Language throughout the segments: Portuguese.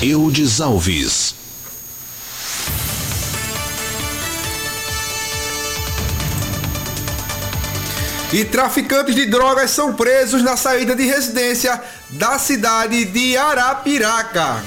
Eudes Alves. E traficantes de drogas são presos na saída de residência da cidade de Arapiraca.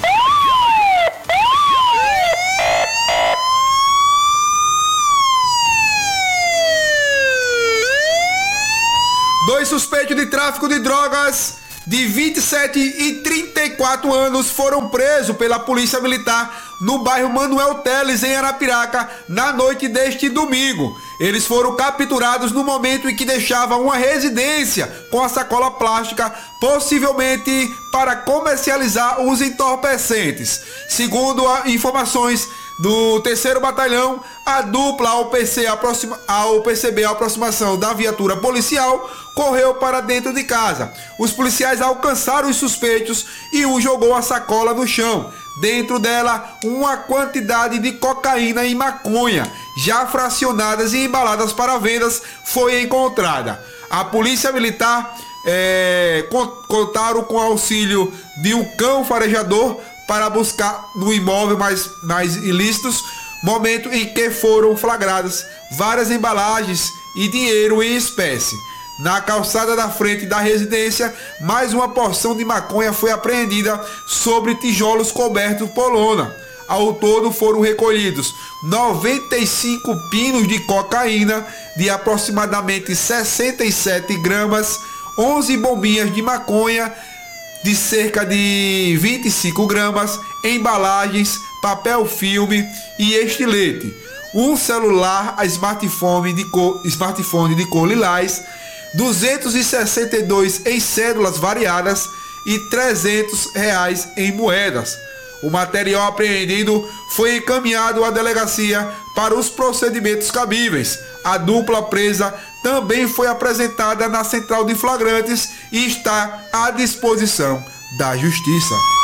Dois suspeitos de tráfico de drogas de 27 e 34 anos foram presos pela Polícia Militar no bairro Manuel Teles, em Arapiraca, na noite deste domingo. Eles foram capturados no momento em que deixavam uma residência com a sacola plástica, possivelmente para comercializar os entorpecentes. Segundo informações do 3º Batalhão, a dupla, ao perceber a aproximação da viatura policial, correu para dentro de casa. Os policiais alcançaram os suspeitos e um jogou a sacola no chão. Dentro dela, uma quantidade de cocaína e maconha, já fracionadas e embaladas para vendas, foi encontrada. A Polícia Militar contaram com o auxílio de um cão farejador para buscar no imóvel mais ilícitos, momento em que foram flagradas várias embalagens e dinheiro em espécie. Na calçada da frente da residência, mais uma porção de maconha foi apreendida sobre tijolos cobertos por lona. Ao todo foram recolhidos 95 pinos de cocaína de aproximadamente 67 gramas, 11 bombinhas de maconha de cerca de 25 gramas, embalagens, papel filme e estilete, um celular smartphone de cor lilás, 262 em cédulas variadas e R$300 em moedas. O material apreendido foi encaminhado à delegacia para os procedimentos cabíveis. A dupla presa também foi apresentada na central de flagrantes e está à disposição da Justiça.